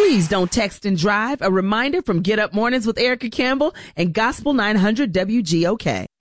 Please don't text and drive. A reminder from Get Up Mornings with Erica Campbell and Gospel 900 WGOK.